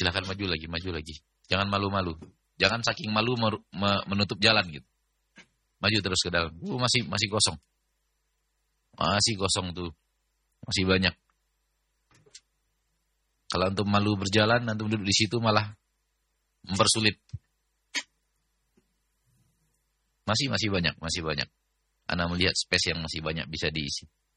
Silahkan maju lagi, maju lagi. Jangan malu-malu. Jangan saking malu menutup jalan gitu. Maju terus ke dalam. Masih kosong. Masih kosong tuh. Masih banyak. Kalau antum malu berjalan, antum duduk di situ malah mempersulit. Masih banyak. Ana melihat space yang masih banyak bisa diisi.